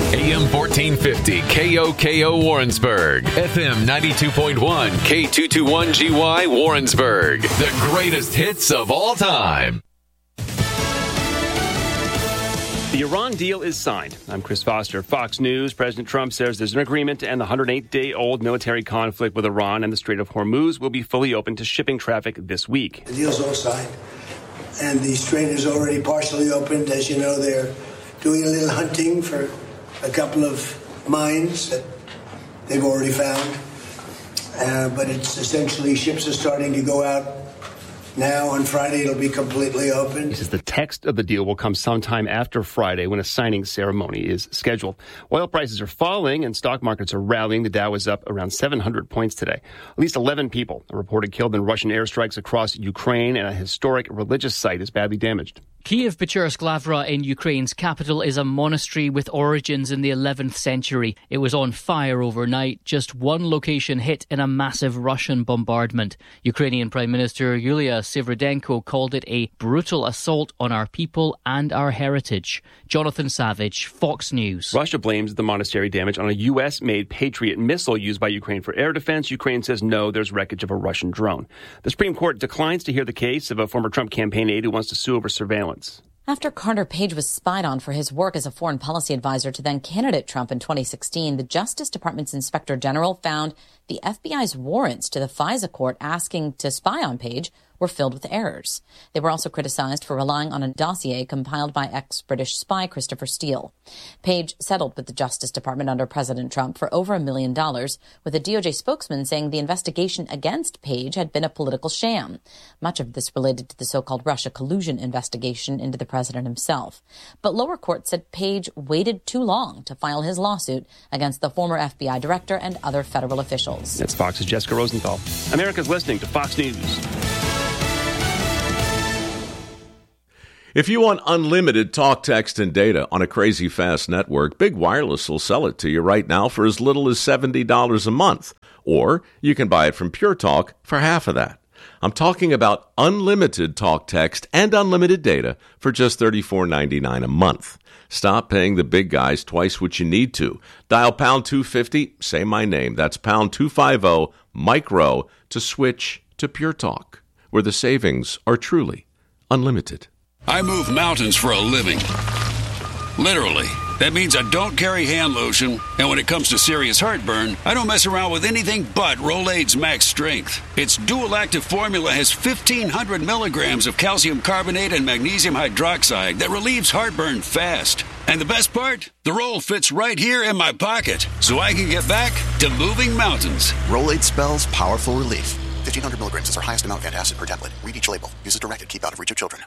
AM 1450 KOKO Warrensburg, FM 92.1 K221GY Warrensburg. The greatest hits of all time. The Iran deal is signed. I'm Chris Foster. Fox News. President Trump says there's an agreement to end the 108-day-old military conflict with Iran, and the Strait of Hormuz will be fully open to shipping traffic this week. The deal's all signed, and the strait is already partially opened. As you know, they're doing a little hunting for a couple of mines that they've already found. But it's essentially ships are starting to go out now. On Friday, it'll be completely open. He says the text of the deal will come sometime after Friday when a signing ceremony is scheduled. Oil prices are falling and stock markets are rallying. The Dow is up around 700 points today. At least 11 people are reported killed in Russian airstrikes across Ukraine, and a historic religious site is badly damaged. Kiev-Pechorsk Lavra in Ukraine's capital is a monastery with origins in the 11th century. It was on fire overnight, just one location hit in a massive Russian bombardment. Ukrainian Prime Minister Yulia Sviridenko called it a brutal assault on our people and our heritage. Jonathan Savage, Fox News. Russia blames the monastery damage on a U.S.-made Patriot missile used by Ukraine for air defense. Ukraine says no, there's wreckage of a Russian drone. The Supreme Court declines to hear the case of a former Trump campaign aide who wants to sue over surveillance. After Carter Page was spied on for his work as a foreign policy advisor to then-candidate Trump in 2016, the Justice Department's Inspector General found the FBI's warrants to the FISA court asking to spy on Page were filled with errors. They were also criticized for relying on a dossier compiled by ex-British spy Christopher Steele. Page settled with the Justice Department under President Trump for over $1 million, with a DOJ spokesman saying the investigation against Page had been a political sham. Much of this related to the so-called Russia collusion investigation into the president himself. But lower court said Page waited too long to file his lawsuit against the former FBI director and other federal officials. That's Fox's Jessica Rosenthal. America's listening to Fox News. If you want unlimited talk, text, and data on a crazy fast network, Big Wireless will sell it to you right now for as little as $70 a month. Or you can buy it from Pure Talk for half of that. I'm talking about unlimited talk, text, and unlimited data for just $34.99 a month. Stop paying the big guys twice what you need to. Dial pound 250, say my name. That's pound 250 micro to switch to Pure Talk, where the savings are truly unlimited. I move mountains for a living. Literally. That means I don't carry hand lotion, and when it comes to serious heartburn, I don't mess around with anything but Rolaids Max Strength. Its dual-active formula has 1,500 milligrams of calcium carbonate and magnesium hydroxide that relieves heartburn fast. And the best part? The roll fits right here in my pocket, so I can get back to moving mountains. Rolaids spells powerful relief. 1,500 milligrams is our highest amount of antacid per tablet. Read each label. Use as directed. Keep out of reach of children.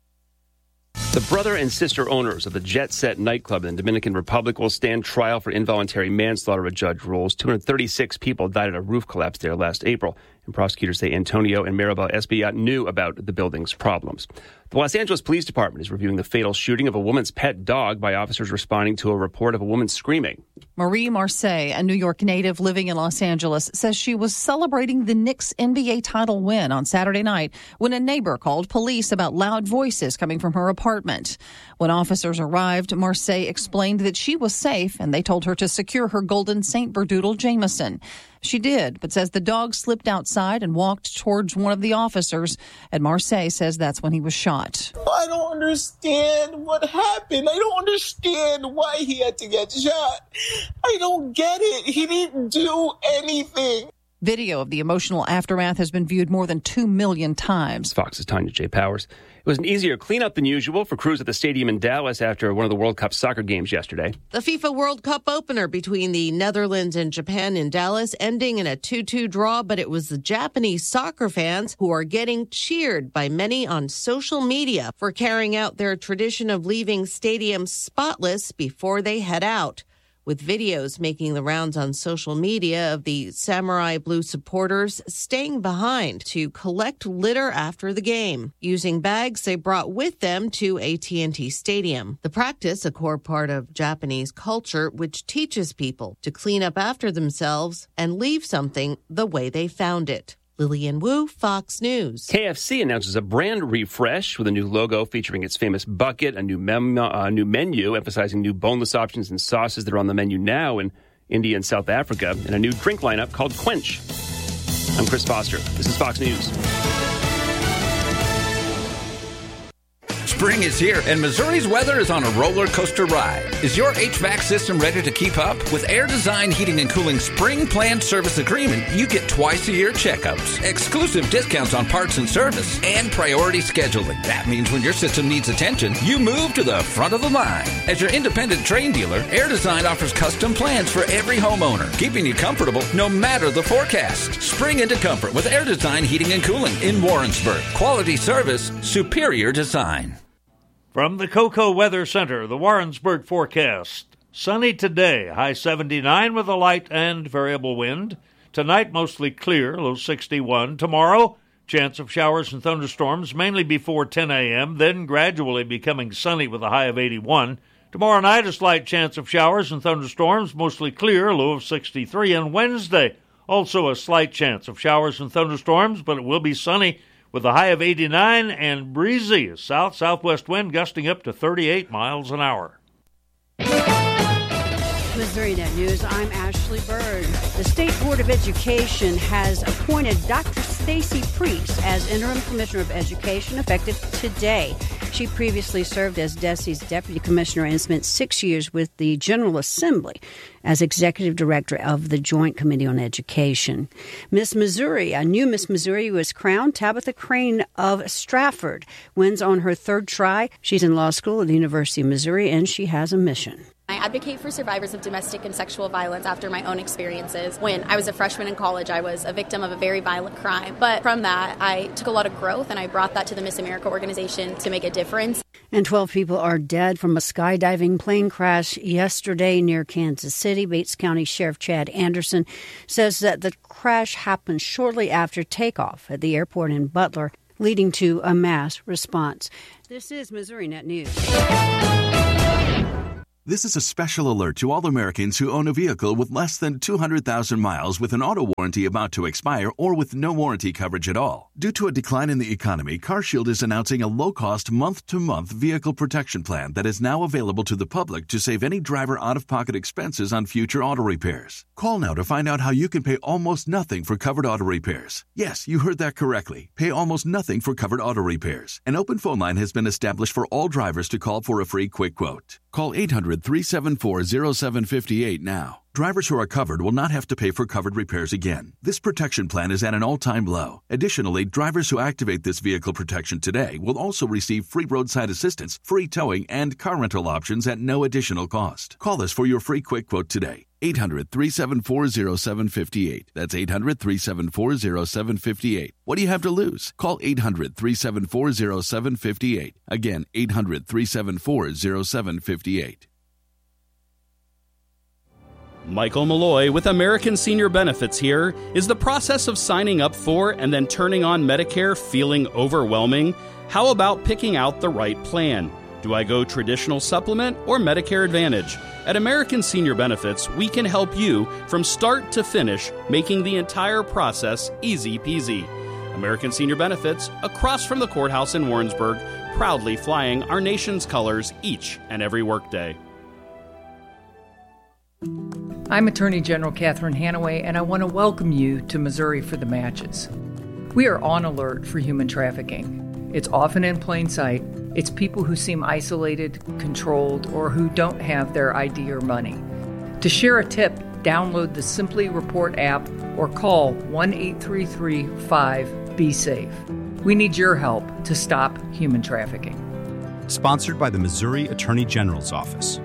The brother and sister owners of the Jet Set nightclub in the Dominican Republic will stand trial for involuntary manslaughter, a judge rules. 236 people died at a roof collapse there last April, and prosecutors say Antonio and Maribel Espaillat knew about the building's problems. The Los Angeles Police Department is reviewing the fatal shooting of a woman's pet dog by officers responding to a report of a woman screaming. Marie Marseille, a New York native living in Los Angeles, says she was celebrating the Knicks NBA title win on Saturday night when a neighbor called police about loud voices coming from her apartment. When officers arrived, Marseille explained that she was safe and they told her to secure her golden St. Berdoodle Jameson. She did, but says the dog slipped outside and walked towards one of the officers, and Marseille says that's when he was shot. I don't understand what happened. I don't understand why he had to get shot. I don't get it. He didn't do anything. Video of the emotional aftermath has been viewed more than 2 million times. Fox's Tanya J. Powers. It was an easier cleanup than usual for crews at the stadium in Dallas after one of the World Cup soccer games yesterday. The FIFA World Cup opener between the Netherlands and Japan in Dallas ending in a 2-2 draw, but it was the Japanese soccer fans who are getting cheered by many on social media for carrying out their tradition of leaving stadiums spotless before they head out, with videos making the rounds on social media of the Samurai Blue supporters staying behind to collect litter after the game, using bags they brought with them to AT&T Stadium. The practice, a core part of Japanese culture, which teaches people to clean up after themselves and leave something the way they found it. Lillian Wu, Fox News. KFC announces a brand refresh with a new logo featuring its famous bucket, a new menu emphasizing new boneless options and sauces that are on the menu now in India and South Africa, and a new drink lineup called Quench. I'm Chris Foster. This is Fox News. Spring is here, and Missouri's weather is on a roller coaster ride. Is your HVAC system ready to keep up? With Air Design Heating and Cooling Spring Planned Service Agreement, you get twice-a-year checkups, exclusive discounts on parts and service, and priority scheduling. That means when your system needs attention, you move to the front of the line. As your independent Trane dealer, Air Design offers custom plans for every homeowner, keeping you comfortable no matter the forecast. Spring into comfort with Air Design Heating and Cooling in Warrensburg. Quality service, superior design. From the Cocoa Weather Center, the Warrensburg forecast. Sunny today, high 79 with a light and variable wind. Tonight, mostly clear, low 61. Tomorrow, chance of showers and thunderstorms, mainly before 10 a.m., then gradually becoming sunny with a high of 81. Tomorrow night, a slight chance of showers and thunderstorms, mostly clear, low of 63. And Wednesday, also a slight chance of showers and thunderstorms, but it will be sunny with a high of 89 and breezy, a south-southwest wind gusting up to 38 miles an hour. Missouri Net News, I'm Ashley Bird. The State Board of Education has appointed Dr. Stacy Priest as Interim Commissioner of Education effective today. She previously served as DESE's Deputy Commissioner and spent 6 years with the General Assembly as Executive Director of the Joint Committee on Education. Miss Missouri, a new Miss Missouri was crowned. Tabitha Crane of Stratford wins on her third try. She's in law school at the University of Missouri, and she has a mission. I advocate for survivors of domestic and sexual violence after my own experiences. When I was a freshman in college, I was a victim of a very violent crime. But from that, I took a lot of growth, and I brought that to the Miss America organization to make a difference. And 12 people are dead from a skydiving plane crash yesterday near Kansas City. Bates County Sheriff Chad Anderson says that the crash happened shortly after takeoff at the airport in Butler, leading to a mass response. This is Missouri Net News. This is a special alert to all Americans who own a vehicle with less than 200,000 miles with an auto warranty about to expire or with no warranty coverage at all. Due to a decline in the economy, CarShield is announcing a low-cost month-to-month vehicle protection plan that is now available to the public to save any driver out-of-pocket expenses on future auto repairs. Call now to find out how you can pay almost nothing for covered auto repairs. Yes, you heard that correctly. Pay almost nothing for covered auto repairs. An open phone line has been established for all drivers to call for a free quick quote. Call 800-374-0758 now. Drivers who are covered will not have to pay for covered repairs again. This protection plan is at an all-time low. Additionally, drivers who activate this vehicle protection today will also receive free roadside assistance, free towing, and car rental options at no additional cost. Call us for your free quick quote today. 800-374-0758. That's 800-374-0758. What do you have to lose? Call 800-374-0758. Again, 800-374-0758. Michael Malloy with American Senior Benefits here. Is the process of signing up for and then turning on Medicare feeling overwhelming? How about picking out the right plan? Do I go traditional supplement or Medicare Advantage? At American Senior Benefits, we can help you from start to finish, making the entire process easy peasy. American Senior Benefits, across from the courthouse in Warrensburg, proudly flying our nation's colors each and every workday. I'm Attorney General Catherine Hanaway, and I want to welcome you to Missouri for the Matches. We are on alert for human trafficking. It's often in plain sight. It's people who seem isolated, controlled, or who don't have their ID or money. To share a tip, download the Simply Report app or call 1-833-5-BE-SAFE. We need your help to stop human trafficking. Sponsored by the Missouri Attorney General's Office.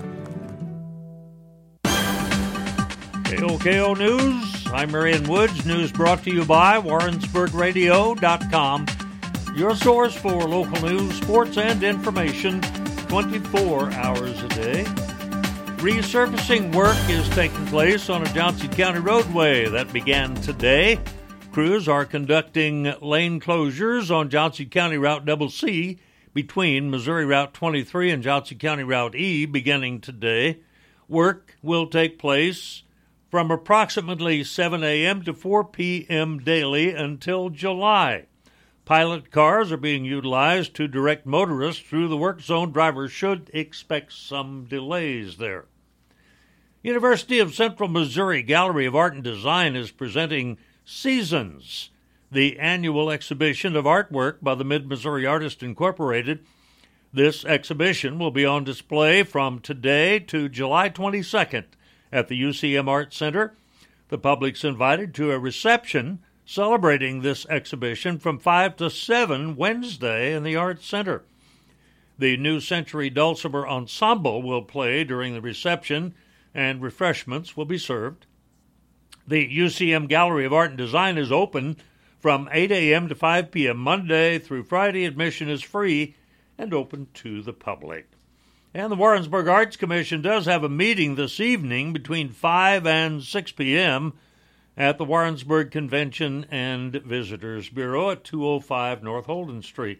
KOKO News, I'm Marion Woods. News brought to you by WarrensburgRadio.com. Your source for local news, sports, and information 24 hours a day. Resurfacing work is taking place on a Johnson County roadway that began today. Crews are conducting lane closures on Johnson County Route CC between Missouri Route 23 and Johnson County Route E beginning today. Work will take place from approximately 7 a.m. to 4 p.m. daily until July. Pilot cars are being utilized to direct motorists through the work zone. Drivers should expect some delays there. University of Central Missouri Gallery of Art and Design is presenting Seasons, the annual exhibition of artwork by the Mid-Missouri Artists Incorporated. This exhibition will be on display from today to July 22nd at the UCM Art Center. The public's invited to a reception celebrating this exhibition from 5 to 7 Wednesday in the Art Center. The New Century Dulcimer Ensemble will play during the reception, and refreshments will be served. The UCM Gallery of Art and Design is open from 8 a.m. to 5 p.m. Monday through Friday. Admission is free and open to the public. And the Warrensburg Arts Commission does have a meeting this evening between 5 and 6 p.m. at the Warrensburg Convention and Visitors Bureau at 205 North Holden Street.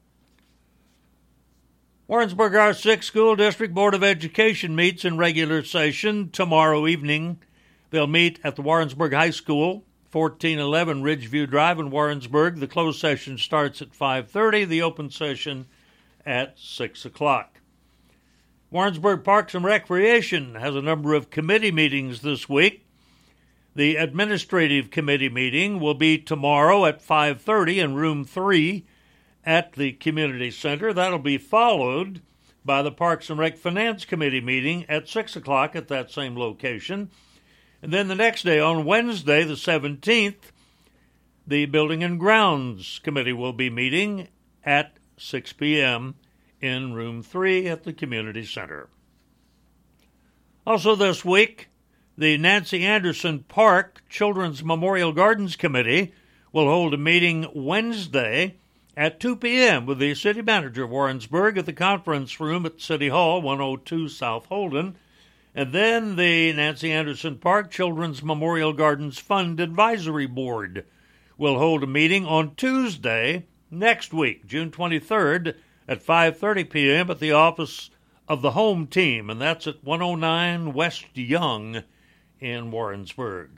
Warrensburg R6 School District Board of Education meets in regular session tomorrow evening. They'll meet at the Warrensburg High School, 1411 Ridgeview Drive in Warrensburg. The closed session starts at 5:30, the open session at 6 o'clock. Warrensburg Parks and Recreation has a number of committee meetings this week. The Administrative Committee meeting will be tomorrow at 5:30 in Room 3 at the Community Center. That'll be followed by the Parks and Rec Finance Committee meeting at 6 o'clock at that same location. And then the next day, on Wednesday, the 17th, the Building and Grounds Committee will be meeting at 6 p.m. in Room 3 at the Community Center. Also this week, the Nancy Anderson Park Children's Memorial Gardens Committee will hold a meeting Wednesday at 2 p.m. with the City Manager of Warrensburg at the conference room at City Hall, 102 South Holden. And then the Nancy Anderson Park Children's Memorial Gardens Fund Advisory Board will hold a meeting on Tuesday next week, June 23rd, at 5:30 p.m. at the office of the home team, and that's at 109 West Young in Warrensburg.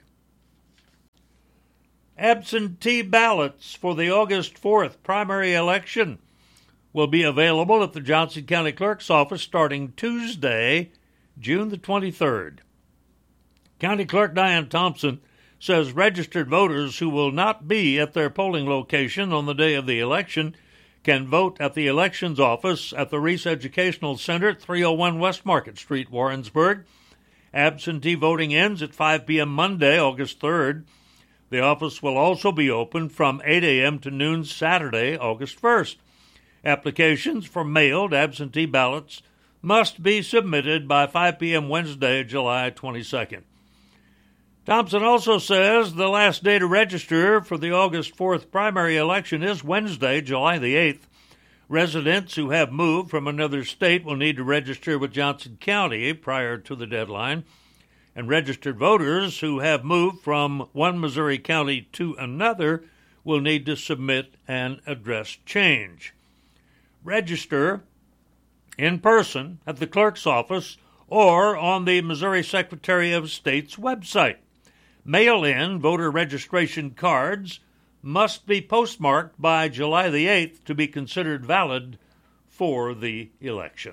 Absentee ballots for the August 4th primary election will be available at the Johnson County Clerk's office starting Tuesday, June the 23rd. County Clerk Diane Thompson says registered voters who will not be at their polling location on the day of the election can vote at the elections office at the Reese Educational Center, 301 West Market Street, Warrensburg. Absentee voting ends at 5 p.m. Monday, August 3rd. The office will also be open from 8 a.m. to noon Saturday, August 1st. Applications for mailed absentee ballots must be submitted by 5 p.m. Wednesday, July 22nd. Thompson also says the last day to register for the August 4th primary election is Wednesday, July the 8th. Residents who have moved from another state will need to register with Johnson County prior to the deadline, and registered voters who have moved from one Missouri county to another will need to submit an address change. Register in person at the clerk's office or on the Missouri Secretary of State's website. Mail-in voter registration cards must be postmarked by July the 8th to be considered valid for the election.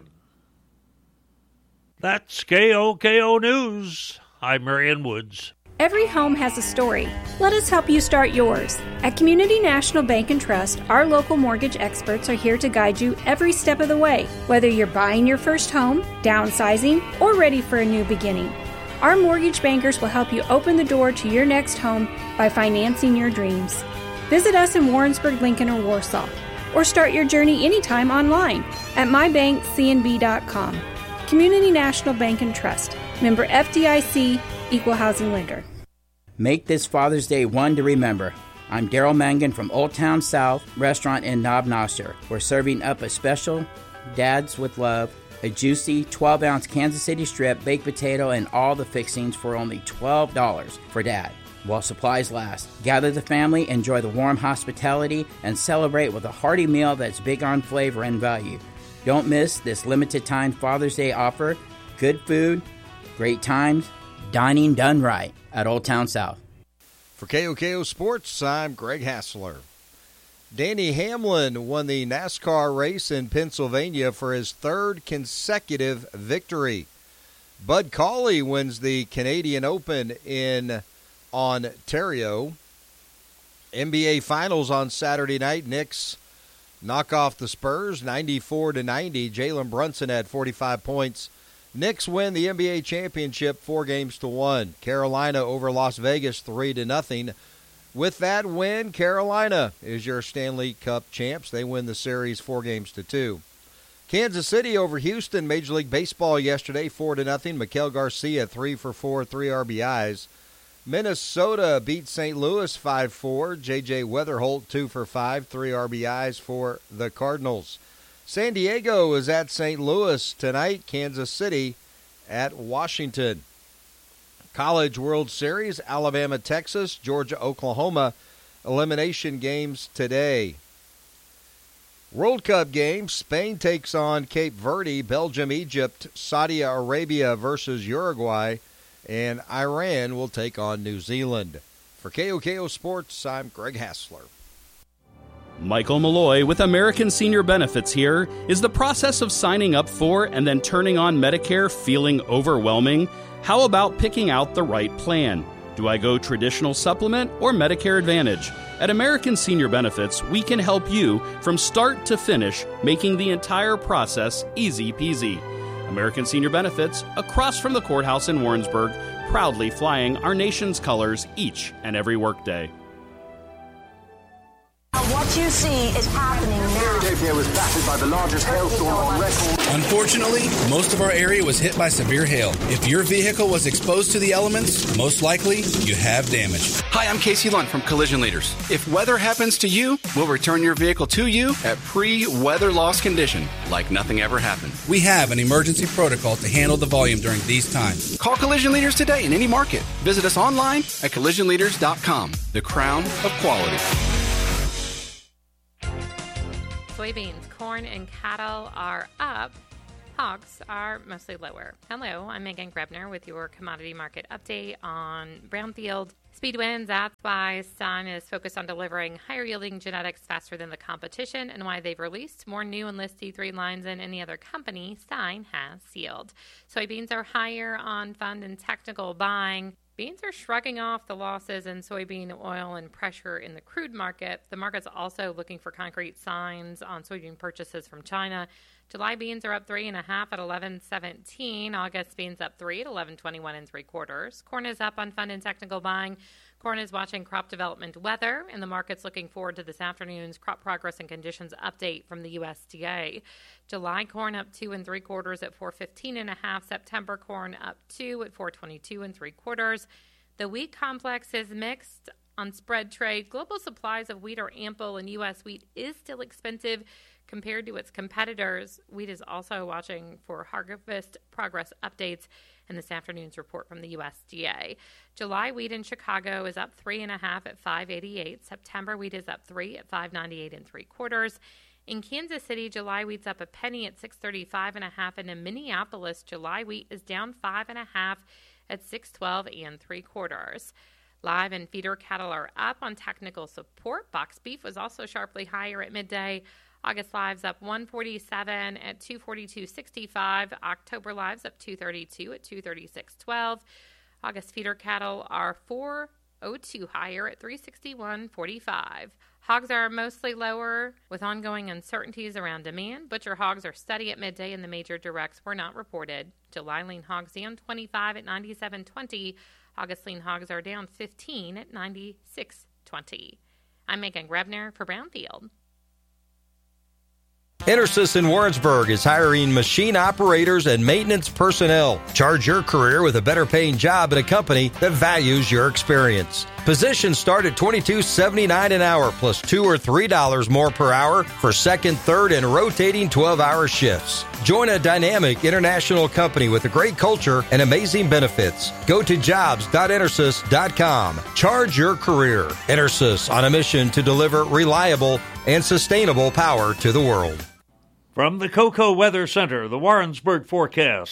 That's KOKO News. I'm Marion Woods. Every home has a story. Let us help you start yours. At Community National Bank and Trust, our local mortgage experts are here to guide you every step of the way, whether you're buying your first home, downsizing, or ready for a new beginning. Our mortgage bankers will help you open the door to your next home by financing your dreams. Visit us in Warrensburg, Lincoln, or Warsaw, or start your journey anytime online at mybankcnb.com. Community National Bank and Trust. Member FDIC, Equal Housing Lender. Make this Father's Day one to remember. I'm Daryl Mangan from Old Town South Restaurant in Knob Noster. We're serving up a special Dads with Love, a juicy 12-ounce Kansas City strip, baked potato, and all the fixings for only $12 for Dad, while supplies last. Gather the family, enjoy the warm hospitality, and celebrate with a hearty meal that's big on flavor and value. Don't miss this limited-time Father's Day offer. Good food, great times, Dining done right at Old Town South. For KOKO Sports, I'm Greg Hassler. Danny Hamlin won the NASCAR race in Pennsylvania for his third consecutive victory. Bud Cauley wins the Canadian Open in Ontario. NBA Finals on Saturday night. Knicks knock off the Spurs 94-90. Jalen Brunson had 45 points. Knicks win the NBA championship 4-1. Carolina over Las Vegas 3-0. With that win, Carolina is your Stanley Cup champs. They win the series 4-2. Kansas City over Houston, Major League Baseball yesterday 4-0. Miguel Garcia 3 for 4, 3 RBIs. Minnesota beat St. Louis 5-4. J.J. Weatherholt 2 for 5, 3 RBIs for the Cardinals. San Diego is at St. Louis tonight. Kansas City at Washington. College World Series, Alabama, Texas, Georgia, Oklahoma. Elimination games today. World Cup games, Spain takes on Cape Verde, Belgium, Egypt, Saudi Arabia versus Uruguay, and Iran will take on New Zealand. For KOKO Sports, I'm Greg Hassler. Michael Malloy with American Senior Benefits here. Is the process of signing up for and then turning on Medicare feeling overwhelming? How about picking out the right plan? Do I go traditional supplement or Medicare Advantage? At American Senior Benefits, we can help you from start to finish, making the entire process easy peasy. American Senior Benefits, across from the courthouse in Warrensburg, proudly flying our nation's colors each and every workday. What you see is happening now. Philadelphia was battered by the largest hailstorm on record. Unfortunately, most of our area was hit by severe hail. If your vehicle was exposed to the elements, most likely you have damage. Hi, I'm Casey Lunt from Collision Leaders. If weather happens to you, we'll return your vehicle to you at pre-weather loss condition, like nothing ever happened. We have an emergency protocol to handle the volume during these times. Call Collision Leaders today in any market. Visit us online at collisionleaders.com. The crown of quality. Soybeans, corn, and cattle are up. Hogs are mostly lower. Hello, I'm Megan Grebner with your commodity market update on Brownfield. Speed wins, that's why Stein is focused on delivering higher-yielding genetics faster than the competition and why they've released more new Enlist D3 lines than any other company Stein has sealed. Soybeans are higher on fund and technical buying. Beans are shrugging off the losses in soybean oil and pressure in the crude market. The market's also looking for concrete signs on soybean purchases from China. July beans are up 3.5 at 11.17. August beans up 3 at 11.21 3/4. Corn is up on fund and technical buying. Corn is watching crop development weather, and the market's looking forward to this afternoon's crop progress and conditions update from the USDA. July corn up 2 3/4 at 4.15.5. September corn up 2 at 4.22 3/4. The wheat complex is mixed on spread trade. Global supplies of wheat are ample, and U.S. wheat is still expensive compared to its competitors. Wheat is also watching for harvest progress updates in this afternoon's report from the USDA. July wheat in Chicago is up 3.5 at 5.88. September wheat is up 3 at 5.98 3/4. In Kansas City, July wheat's up a penny at 6.35.5, and in Minneapolis, July wheat is down 5.5 at 6.12 3/4. Live and feeder cattle are up on technical support. Box beef was also sharply higher at midday. August lives up 147 at 242.65. October lives up 232 at 236.12. August feeder cattle are 402 higher at 361.45. Hogs are mostly lower with ongoing uncertainties around demand. Butcher hogs are steady at midday and the major directs were not reported. July lean hogs down 25 at 97.20. August lean hogs are down 15 at 96.20. I'm Megan Grebner for Brownfield. EnerSys in Warrensburg is hiring machine operators and maintenance personnel. Charge your career with a better paying job at a company that values your experience. Positions start at $22.79 an hour plus $2 or $3 more per hour for second, third, and rotating 12-hour shifts. Join a dynamic international company with a great culture and amazing benefits. Go to jobs.enersys.com. Charge your career. EnerSys on a mission to deliver reliable and sustainable power to the world. From the Cocoa Weather Center, the Warrensburg forecast.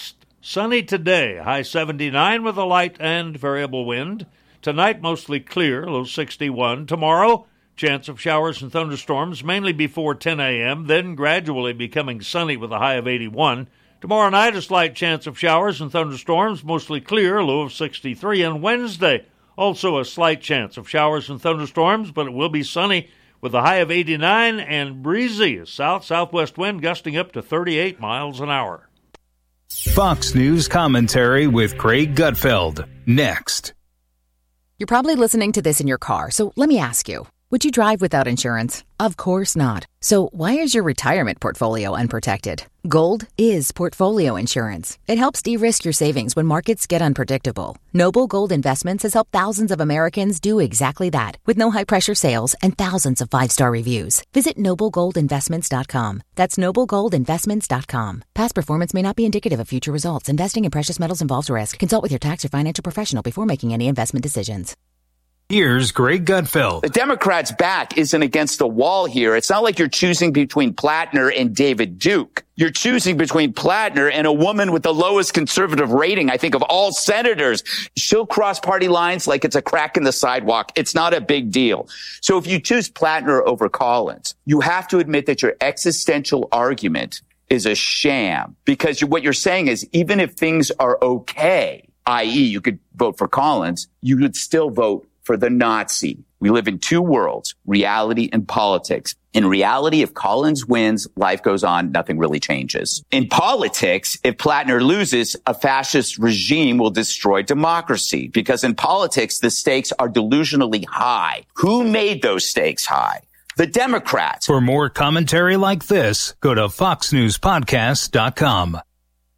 Sunny today, high 79 with a light and variable wind. Tonight, mostly clear, low 61. Tomorrow, chance of showers and thunderstorms, mainly before 10 a.m., then gradually becoming sunny with a high of 81. Tomorrow night, a slight chance of showers and thunderstorms, mostly clear, low of 63. And Wednesday, also a slight chance of showers and thunderstorms, but it will be sunny with a high of 89 and breezy, a south-southwest wind gusting up to 38 miles an hour. Fox News commentary with Greg Gutfeld. Next. You're probably listening to this in your car, so let me ask you. Would you drive without insurance? Of course not. So why is your retirement portfolio unprotected? Gold is portfolio insurance. It helps de-risk your savings when markets get unpredictable. Noble Gold Investments has helped thousands of Americans do exactly that, with no high-pressure sales and thousands of 5-star reviews. Visit NobleGoldInvestments.com. That's NobleGoldInvestments.com. Past performance may not be indicative of future results. Investing in precious metals involves risk. Consult with your tax or financial professional before making any investment decisions. Here's Greg Gutfeld. The Democrats' back isn't against the wall here. It's not like you're choosing between Plattner and David Duke. You're choosing between Plattner and a woman with the lowest conservative rating, I think, of all senators. She'll cross party lines like it's a crack in the sidewalk. It's not a big deal. So if you choose Plattner over Collins, you have to admit that your existential argument is a sham, because what you're saying is even if things are okay, i.e. you could vote for Collins, you would still vote for the Nazi. We live in two worlds, reality and politics. In reality, if Collins wins, life goes on, nothing really changes. In politics, if Plattner loses, a fascist regime will destroy democracy, because in politics, the stakes are delusionally high. Who made those stakes high? The Democrats. For more commentary like this, go to foxnewspodcast.com.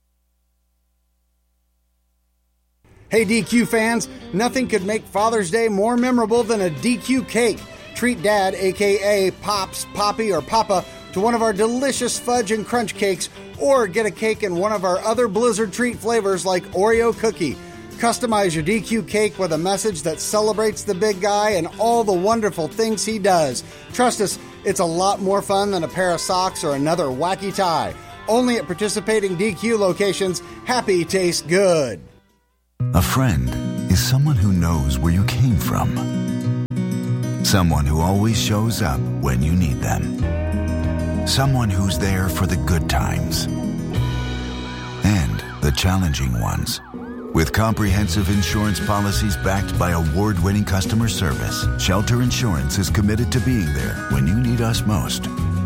Hey DQ fans, nothing could make Father's Day more memorable than a DQ cake. Treat Dad, aka Pops, Poppy, or Papa, to one of our delicious fudge and crunch cakes, or get a cake in one of our other Blizzard treat flavors like Oreo cookie. Customize your DQ cake with a message that celebrates the big guy and all the wonderful things he does. Trust us, it's a lot more fun than a pair of socks or another wacky tie. Only at participating DQ locations. Happy tastes good. A friend is someone who knows where you came from. Someone who always shows up when you need them. Someone who's there for the good times and the challenging ones. With comprehensive insurance policies backed by award-winning customer service, Shelter Insurance is committed to being there when you need us most.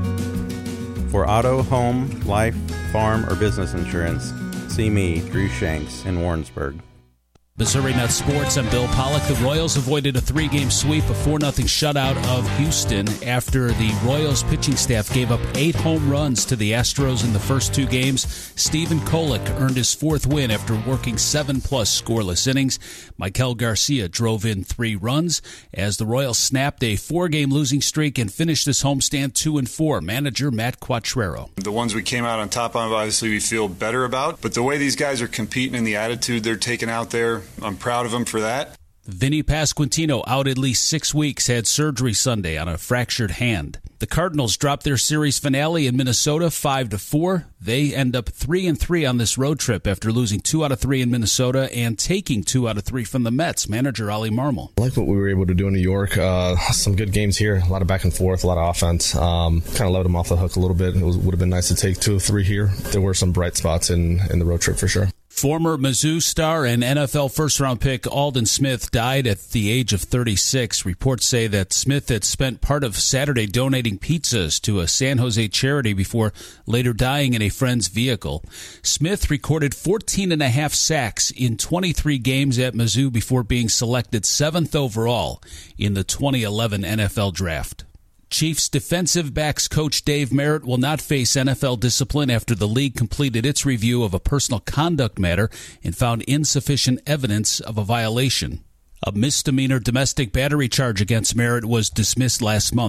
For auto, home, life, farm, or business insurance, see me, Drew Shanks, in Warrensburg. Missouri Net Sports, I'm Bill Pollock. The Royals avoided a 3-game sweep, a 4-0 shutout of Houston after the Royals pitching staff gave up 8 home runs to the Astros in the first 2 games. Stephen Kolek earned his 4th win after working 7+ scoreless innings. Maikel Garcia drove in 3 runs as the Royals snapped a 4-game losing streak and finished this homestand 2-4. Manager Matt Quattrero. The ones we came out on top on, obviously we feel better about, but the way these guys are competing and the attitude they're taking out there, I'm proud of them for that. Vinny Pasquantino, out at least 6 weeks, had surgery Sunday on a fractured hand. The Cardinals dropped their series finale in Minnesota 5-4. They end up 3-3 on this road trip after losing 2 out of 3 in Minnesota and taking 2 out of 3 from the Mets. Manager Ollie Marmol. I like what we were able to do in New York. Some good games here, a lot of back and forth, a lot of offense. Kind of let them off the hook a little bit. It would have been nice to take 2 of 3 here. There were some bright spots in the road trip for sure. Former Mizzou star and NFL first-round pick Aldon Smith died at the age of 36. Reports say that Smith had spent part of Saturday donating pizzas to a San Jose charity before later dying in a friend's vehicle. Smith recorded 14.5 sacks in 23 games at Mizzou before being selected 7th overall in the 2011 NFL Draft. Chiefs defensive backs coach Dave Merritt will not face NFL discipline after the league completed its review of a personal conduct matter and found insufficient evidence of a violation. A misdemeanor domestic battery charge against Merritt was dismissed last month.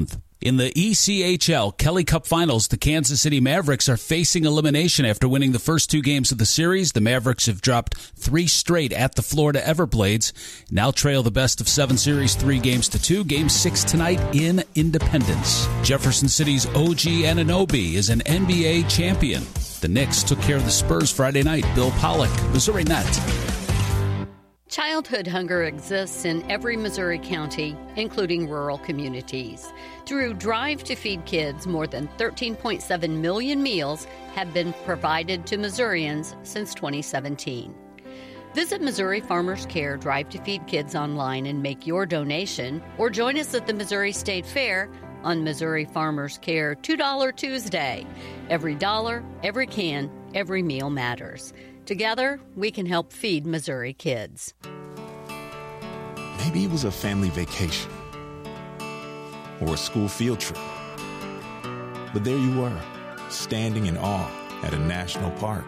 In the ECHL Kelly Cup Finals, the Kansas City Mavericks are facing elimination after winning the first 2 games of the series. The Mavericks have dropped 3 straight at the Florida Everblades. Now trail the best-of-7 series 3-2. Game 6 tonight in Independence. Jefferson City's OG Anunoby is an NBA champion. The Knicks took care of the Spurs Friday night. Bill Pollock, Missouri Net. Childhood hunger exists in every Missouri county, including rural communities. Through Drive to Feed Kids, more than 13.7 million meals have been provided to Missourians since 2017. Visit Missouri Farmers Care Drive to Feed Kids online and make your donation, or join us at the Missouri State Fair on Missouri Farmers Care $2 Tuesday. Every dollar, every can, every meal matters. Together, we can help feed Missouri kids. Maybe it was a family vacation or a school field trip. But there you were, standing in awe at a national park.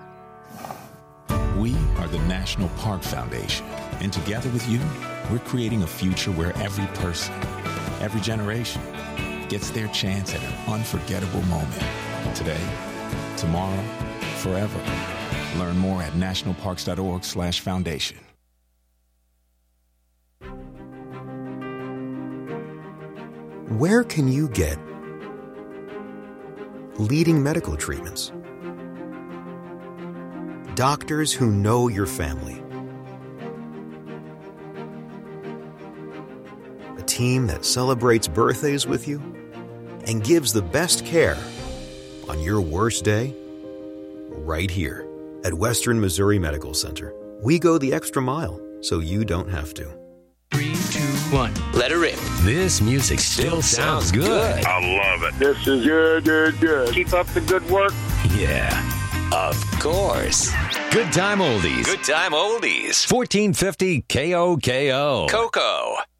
We are the National Park Foundation, and together with you, we're creating a future where every person, every generation, gets their chance at an unforgettable moment. Today, tomorrow, forever. Learn more at nationalparks.org/foundation. Where can you get leading medical treatments? Doctors who know your family. A team that celebrates birthdays with you and gives the best care on your worst day right here. At Western Missouri Medical Center, we go the extra mile so you don't have to. 3, 2, 1. Let her rip. This music still sounds good. I love it. This is good. Keep up the good work. Yeah, of course. Good time oldies. Good time oldies. 1450 KOKO. Coco.